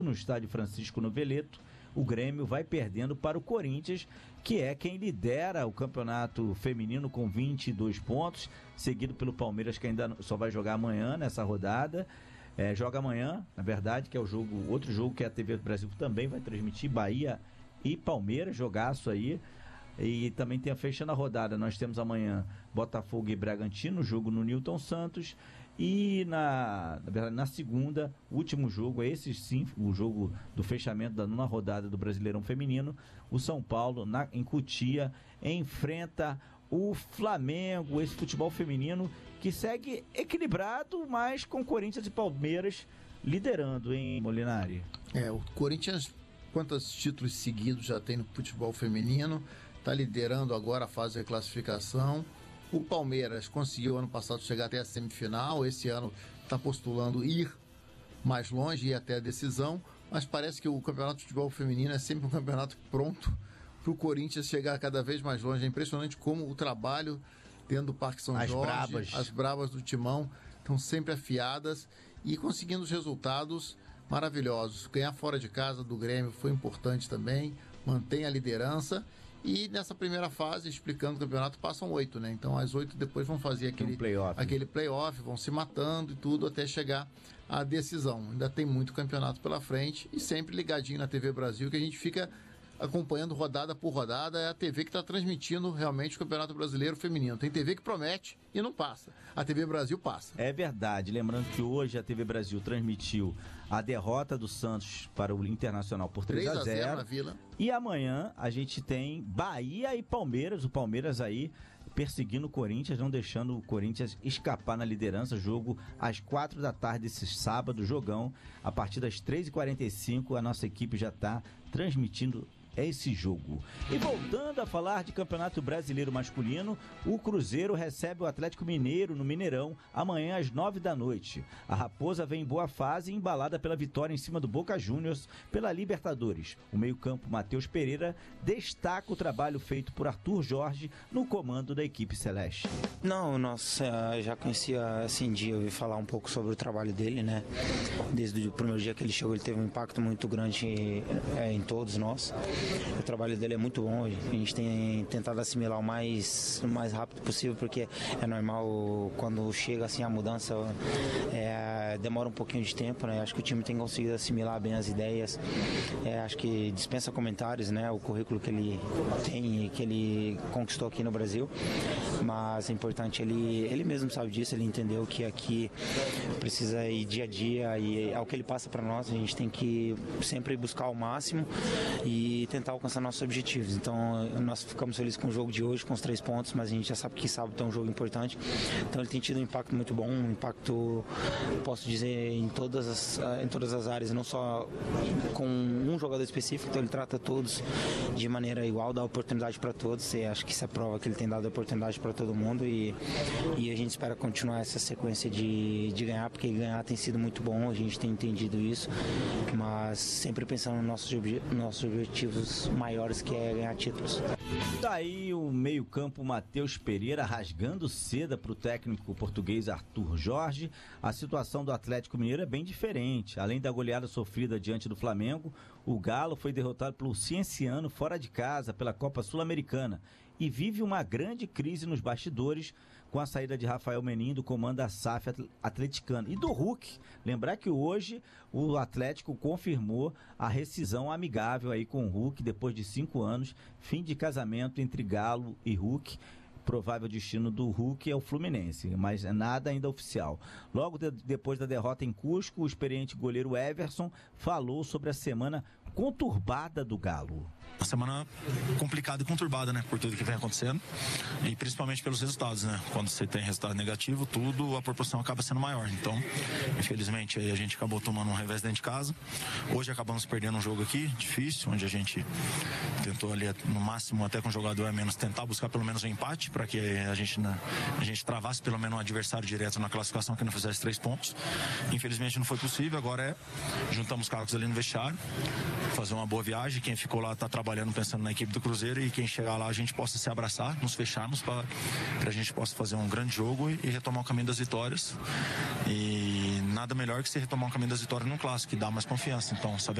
no estádio Francisco Noveleto, o Grêmio vai perdendo para o Corinthians, que é quem lidera o campeonato feminino com 22 pontos, seguido pelo Palmeiras, que ainda só vai jogar amanhã nessa rodada. Joga amanhã, na verdade, que é outro jogo que a TV do Brasil também vai transmitir, Bahia e Palmeiras, jogaço aí. E também tem a fechando a rodada, nós temos amanhã Botafogo e Bragantino, jogo no Newton Santos, e na segunda, último jogo, esse sim, o jogo do fechamento da 9ª rodada do Brasileirão Feminino, o São Paulo em Cotia enfrenta o Flamengo, esse futebol feminino que segue equilibrado, mas com Corinthians e Palmeiras liderando, hein, Molinari? O Corinthians, quantos títulos seguidos já tem no futebol feminino? Está liderando agora a fase de classificação. O Palmeiras conseguiu ano passado chegar até a semifinal, esse ano está postulando ir mais longe, ir até a decisão, mas parece que o campeonato de futebol feminino é sempre um campeonato pronto para o Corinthians chegar cada vez mais longe. É impressionante como o trabalho dentro do Parque São Jorge, as bravas do Timão estão sempre afiadas e conseguindo os resultados maravilhosos. Ganhar fora de casa do Grêmio foi importante também, mantém a liderança. E nessa primeira fase, explicando o campeonato, passam 8, né? Então as 8 depois vão fazer aquele playoff, vão se matando e tudo até chegar à decisão. Ainda tem muito campeonato pela frente e sempre ligadinho na TV Brasil, que a gente fica acompanhando rodada por rodada. É a TV que está transmitindo realmente o Campeonato Brasileiro Feminino. Tem TV que promete e não passa. A TV Brasil passa. É verdade. Lembrando que hoje a TV Brasil transmitiu a derrota do Santos para o Internacional por 3-0 na Vila. E amanhã a gente tem Bahia e Palmeiras. O Palmeiras aí perseguindo o Corinthians, não deixando o Corinthians escapar na liderança. Jogo às 4 da tarde esse sábado, jogão. A partir das 3h45 a nossa equipe já está transmitindo esse jogo. E voltando a falar de Campeonato Brasileiro Masculino, o Cruzeiro recebe o Atlético Mineiro no Mineirão amanhã às 9 da noite. A Raposa vem em boa fase, embalada pela vitória em cima do Boca Juniors pela Libertadores. O meio-campo Matheus Pereira destaca o trabalho feito por Arthur Jorge no comando da equipe celeste. Não, nossa, já conhecia Cindy, eu ouvi falar um pouco sobre o trabalho dele, né? Desde o primeiro dia que ele chegou, ele teve um impacto muito grande em todos nós. O trabalho dele é muito bom, a gente tem tentado assimilar o mais rápido possível, porque é normal quando chega assim a mudança, demora um pouquinho de tempo, né? Acho que o time tem conseguido assimilar bem as ideias, acho que dispensa comentários, né? O currículo que ele tem e que ele conquistou aqui no Brasil, mas é importante, ele mesmo sabe disso, ele entendeu que aqui precisa ir dia a dia e é o que ele passa para nós, a gente tem que sempre buscar o máximo e tentar alcançar nossos objetivos. Então nós ficamos felizes com o jogo de hoje, com os 3 pontos, mas a gente já sabe que sábado é um jogo importante, então ele tem tido um impacto muito bom, um impacto, posso dizer, em todas as áreas, não só com um jogador específico, então ele trata todos de maneira igual, dá oportunidade para todos, e acho que isso é prova que ele tem dado oportunidade para todo mundo e a gente espera continuar essa sequência de ganhar, porque ganhar tem sido muito bom, a gente tem entendido isso, mas sempre pensando nos nossos objetivos maiores, que é ganhar títulos. Daí o meio-campo Matheus Pereira rasgando seda para o técnico português Arthur Jorge. A situação do Atlético Mineiro é bem diferente. Além da goleada sofrida diante do Flamengo, o Galo foi derrotado pelo Cienciano fora de casa pela Copa Sul-Americana e vive uma grande crise nos bastidores com a saída de Rafael Menin do comando da SAF atleticana e do Hulk. Lembrar que hoje o Atlético confirmou a rescisão amigável aí com o Hulk depois de 5 anos, fim de casamento entre Galo e Hulk. Provável destino do Hulk é o Fluminense, mas nada ainda oficial. Logo depois da derrota em Cusco, o experiente goleiro Everson falou sobre a semana conturbada do Galo. Uma semana complicada e conturbada, né? Por tudo que vem acontecendo e principalmente pelos resultados, né? Quando você tem resultado negativo, a proporção acaba sendo maior. Então, infelizmente, aí a gente acabou tomando um revés dentro de casa. Hoje acabamos perdendo um jogo aqui, difícil, onde a gente tentou ali, no máximo, até com o jogador a menos, tentar buscar pelo menos um empate, para que a gente travasse pelo menos um adversário direto na classificação que não fizesse 3 pontos. Infelizmente não foi possível, agora juntamos cacos ali no vestiário, fazer uma boa viagem, quem ficou lá está trabalhando pensando na equipe do Cruzeiro e quem chegar lá a gente possa se abraçar, nos fecharmos para a gente possa fazer um grande jogo e retomar o caminho das vitórias. E nada melhor que você retomar um caminho das vitórias num clássico, que dá mais confiança. Então, sabendo